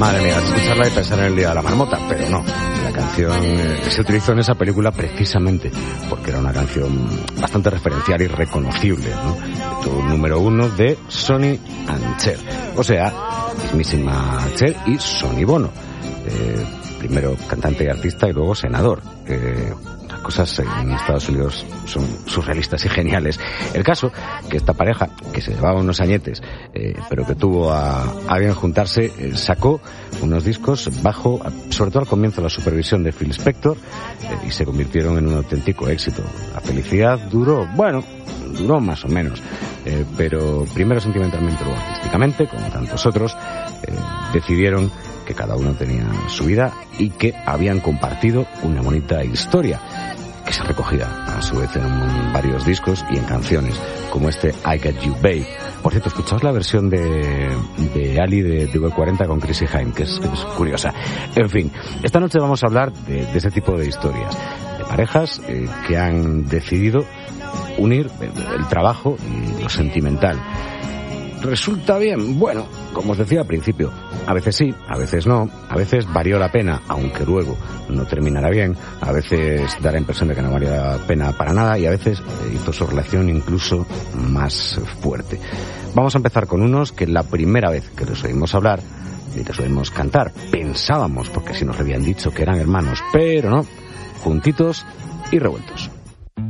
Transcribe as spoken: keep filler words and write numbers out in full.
Madre mía, escucharla y pensar en el Día de la Marmota, pero no. La canción eh, se utilizó en esa película precisamente porque era una canción bastante referencial y reconocible, ¿no? Tu número uno de Sonny and Cher, o sea, mismísima Cher y Sonny Bono, eh, primero cantante y artista y luego senador. Eh, cosas en Estados Unidos son surrealistas y geniales. El caso, que esta pareja, que se llevaba unos añetes, eh, pero que tuvo a, a bien juntarse, eh, sacó unos discos bajo, sobre todo al comienzo, la supervisión de Phil Spector, eh, y se convirtieron en un auténtico éxito. La felicidad duró, bueno, duró más o menos, eh, pero primero sentimentalmente, luego artísticamente, como tantos otros, eh, decidieron que cada uno tenía su vida y que habían compartido una bonita historia que se recogía a su vez en varios discos y en canciones como este I Got You Babe. Por cierto, escuchaos la versión de, de Ali de, de V cuarenta con Chrissie Hynde, que es, que es curiosa. En fin, esta noche vamos a hablar de, de ese tipo de historias, de parejas eh, que han decidido unir el trabajo y lo sentimental. ¿Resulta bien? Bueno, como os decía al principio, a veces sí, a veces no, a veces valió la pena, aunque luego no terminará bien, a veces da la impresión de que no valía la pena para nada y a veces hizo su relación incluso más fuerte. Vamos a empezar con unos que la primera vez que los oímos hablar y les oímos cantar, pensábamos, porque si nos habían dicho que eran hermanos, pero no, juntitos y revueltos.